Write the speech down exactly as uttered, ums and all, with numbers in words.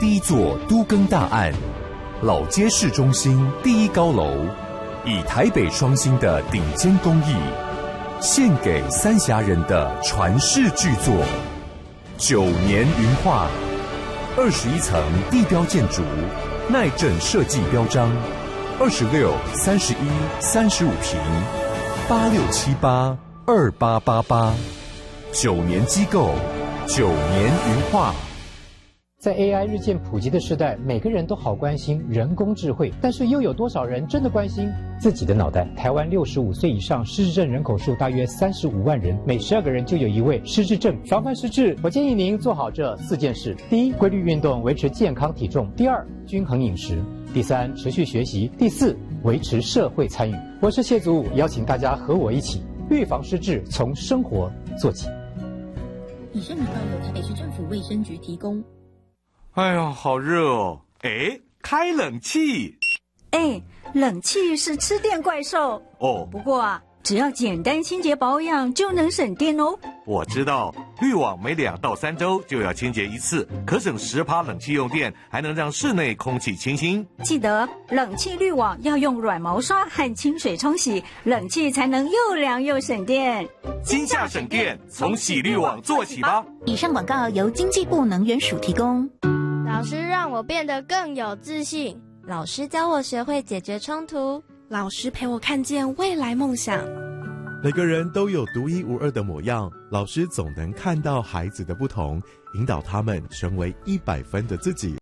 第一座都更大案，老街市中心第一高楼，以台北双星的顶尖工艺，献给三峡人的传世巨作九年云画，二十一层地标建筑，耐震设计标章，二十六、三十一、三十五平，八六七八二八八八，九年机构，九年云画。 在 A I 日渐普及的时代，每个人都好关心人工智慧，但是又有多少人真的关心自己的脑袋？台湾六十五岁以上失智症人口数大约三十五万人，每十二个人就有一位失智症。防范失智，我建议您做好这四件事：第一，规律运动，维持健康体重；第二，均衡饮食；第三，持续学习；第四，维持社会参与。我是谢祖武，邀请大家和我一起预防失智，从生活做起。 以上广告由台北市政府卫生局提供。 哎呀，好热哦！哎，开冷气。 哎，冷气是吃电怪兽哦。 不过啊，只要简单清洁保养就能省电哦。 我知道，滤网每两到三周就要清洁一次，可省十趴冷气用电，还能让室内空气清新。 记得冷气滤网要用软毛刷和清水冲洗，冷气才能又凉又省电。 今夏省电，从洗滤网做起吧。 以上广告由经济部能源署提供。 老师让我变得更有自信， 老师教我学会解决冲突， 老师陪我看见未来梦想。 每个人都有独一无二的模样，老师总能看到孩子的不同，引导他们成为一百分的自己。